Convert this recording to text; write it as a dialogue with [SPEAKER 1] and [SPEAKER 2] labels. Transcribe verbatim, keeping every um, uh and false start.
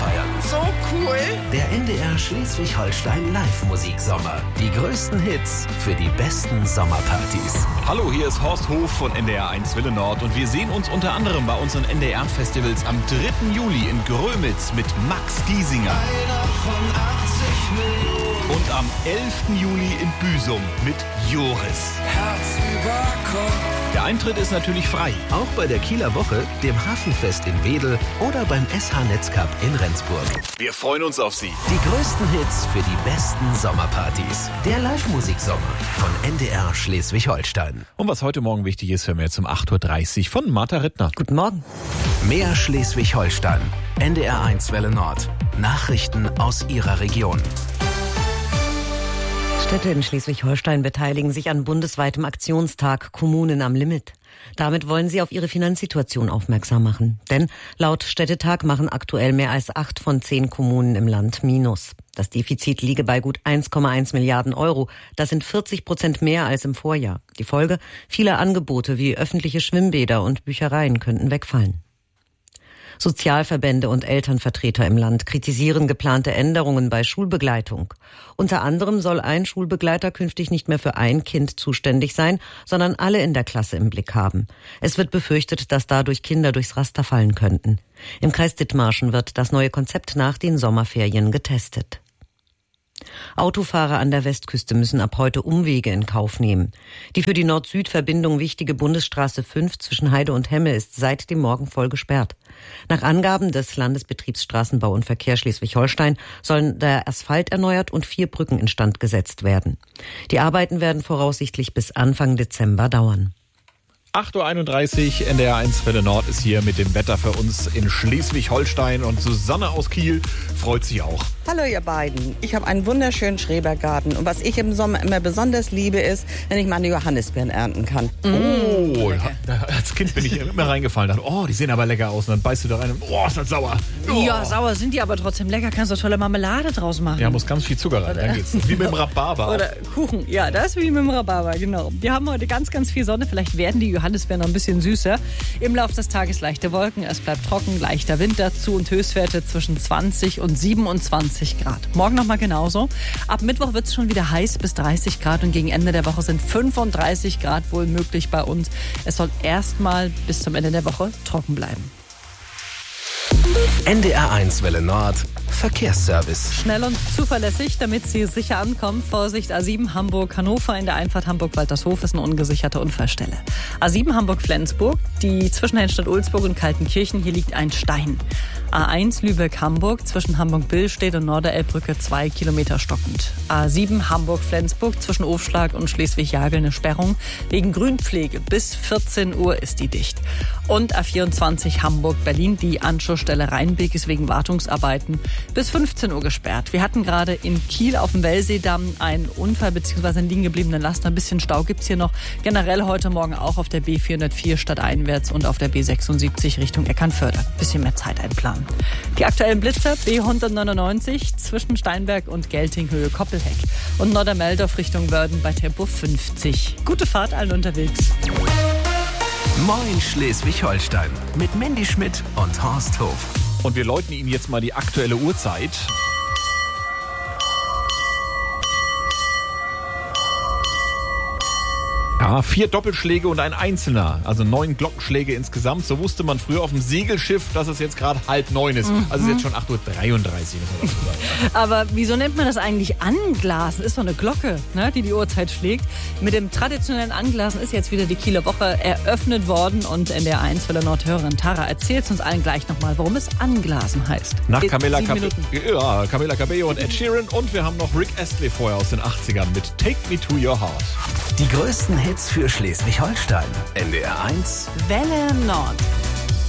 [SPEAKER 1] feiern.
[SPEAKER 2] So cool.
[SPEAKER 1] Der N D R Schleswig-Holstein Live-Musiksommer. Die größten Hits für die besten Sommerpartys.
[SPEAKER 3] Hallo, hier ist Horst Hof von N D R eins Welle Nord und wir sehen uns unter anderem bei unseren N D R-Festivals am dritten Juli in Grömitz mit Max Giesinger.
[SPEAKER 4] Einer von achtzig Millionen.
[SPEAKER 3] Und am elften Juli in Büsum mit Joris.
[SPEAKER 4] Herz über Kopf.
[SPEAKER 3] Der Eintritt ist natürlich frei.
[SPEAKER 1] Auch bei der Kieler Woche, dem Hafenfest in Wedel oder beim S H Netzcup in Rendsburg.
[SPEAKER 3] Wir freuen uns auf Sie.
[SPEAKER 1] Die größten Hits für die besten Sommerpartys. Der Live-Musiksommer von N D R Schleswig-Holstein.
[SPEAKER 3] Und was heute Morgen wichtig ist, hören wir jetzt um acht Uhr dreißig von Martha Rittner.
[SPEAKER 5] Guten Morgen.
[SPEAKER 1] Mehr Schleswig-Holstein. N D R eins Welle Nord. Nachrichten aus Ihrer Region.
[SPEAKER 5] Städte in Schleswig-Holstein beteiligen sich an bundesweitem Aktionstag Kommunen am Limit. Damit wollen sie auf ihre Finanzsituation aufmerksam machen. Denn laut Städtetag machen aktuell mehr als acht von zehn Kommunen im Land Minus. Das Defizit liege bei gut eins Komma eins Milliarden Euro. Das sind vierzig Prozent mehr als im Vorjahr. Die Folge? Viele Angebote wie öffentliche Schwimmbäder und Büchereien könnten wegfallen. Sozialverbände und Elternvertreter im Land kritisieren geplante Änderungen bei Schulbegleitung. Unter anderem soll ein Schulbegleiter künftig nicht mehr für ein Kind zuständig sein, sondern alle in der Klasse im Blick haben. Es wird befürchtet, dass dadurch Kinder durchs Raster fallen könnten. Im Kreis Dithmarschen wird das neue Konzept nach den Sommerferien getestet. Autofahrer an der Westküste müssen ab heute Umwege in Kauf nehmen. Die für die Nord-Süd-Verbindung wichtige Bundesstraße fünf zwischen Heide und Hemme ist seit dem Morgen voll gesperrt. Nach Angaben des Landesbetriebs Straßenbau und Verkehr Schleswig-Holstein sollen der Asphalt erneuert und vier Brücken instand gesetzt werden. Die Arbeiten werden voraussichtlich bis Anfang Dezember dauern.
[SPEAKER 3] acht Uhr einunddreißig, N D R eins Welle Nord ist hier mit dem Wetter für uns in Schleswig-Holstein und Susanne aus Kiel freut sich auch.
[SPEAKER 2] Hallo ihr beiden. Ich habe einen wunderschönen Schrebergarten und was ich im Sommer immer besonders liebe ist, wenn ich meine Johannisbeeren ernten kann.
[SPEAKER 3] Oh, da, als Kind bin ich immer reingefallen und dachte, oh, die sehen aber lecker aus. Und dann beißt du da rein und oh, ist das sauer. Oh.
[SPEAKER 6] Ja, sauer sind die, aber trotzdem lecker. Kannst du tolle Marmelade draus machen.
[SPEAKER 3] Ja, muss ganz viel Zucker rein, dann geht's. Wie mit dem Rhabarber.
[SPEAKER 6] Oder Kuchen, ja, das ist wie mit dem Rhabarber, genau. Wir haben heute ganz, ganz viel Sonne. Vielleicht werden die Johannisbeeren noch ein bisschen süßer. Im Laufe des Tages leichte Wolken, es bleibt trocken, leichter Wind dazu und Höchstwerte zwischen zwanzig und siebenundzwanzig Grad. Morgen nochmal genauso. Ab Mittwoch wird es schon wieder heiß bis dreißig Grad und gegen Ende der Woche sind fünfunddreißig Grad wohl möglich bei uns. Es soll erstmal bis zum Ende der Woche trocken bleiben.
[SPEAKER 1] N D R eins Welle Nord. Verkehrsservice.
[SPEAKER 6] Schnell und zuverlässig, damit Sie sicher ankommen. Vorsicht, A sieben Hamburg-Hannover in der Einfahrt Hamburg-Waltershof ist eine ungesicherte Unfallstelle. A sieben Hamburg-Flensburg, die zwischen Hennstedt-Ulzburg und Kaltenkirchen, hier liegt ein Stein. A eins Lübeck-Hamburg zwischen Hamburg-Billstedt und Norderelbbrücke zwei Kilometer stockend. A sieben Hamburg-Flensburg zwischen Ofschlag und Schleswig-Jagel eine Sperrung. Wegen Grünpflege bis vierzehn Uhr ist die dicht. Und A vierundzwanzig Hamburg-Berlin, die Anschlussstelle Rheinbeek ist wegen Wartungsarbeiten bis fünfzehn Uhr gesperrt. Wir hatten gerade in Kiel auf dem Wellseedamm einen Unfall bzw. einen liegen gebliebenen Laster. Ein bisschen Stau gibt's hier noch. Generell heute Morgen auch auf der B vierhundertvier stadteinwärts und auf der B sechsundsiebzig Richtung Eckernförde. Bisschen mehr Zeit einplanen. Die aktuellen Blitzer B hundertneunundneunzig zwischen Steinberg und Geltinghöhe Koppelheck und Nordermeldorf Richtung Wörden bei Tempo fünfzig. Gute Fahrt allen unterwegs.
[SPEAKER 1] Moin Schleswig-Holstein mit Mandy Schmidt und Horst Hof.
[SPEAKER 3] Und wir läuten Ihnen jetzt mal die aktuelle Uhrzeit. Ja, vier Doppelschläge und ein einzelner, also neun Glockenschläge insgesamt. So wusste man früher auf dem Segelschiff, dass es jetzt gerade halb neun ist. Mhm. Also es ist jetzt schon acht Uhr dreiunddreißig. Muss man dazu sagen.
[SPEAKER 6] Aber wieso nennt man das eigentlich Anglasen? Ist doch eine Glocke, ne, die die Uhrzeit schlägt. Mit dem traditionellen Anglasen ist jetzt wieder die Kieler Woche eröffnet worden. Und in der eins Welle Nordhörerin Tara erzählt uns allen gleich nochmal, warum es Anglasen heißt.
[SPEAKER 3] Nach Camilla, Cap- ja, Camilla Cabello und Ed Sheeran. Und wir haben noch Rick Astley vorher aus den achtzigern mit Take Me To Your Heart.
[SPEAKER 1] Die größten Hits für Schleswig-Holstein. N D R eins
[SPEAKER 6] Welle Nord.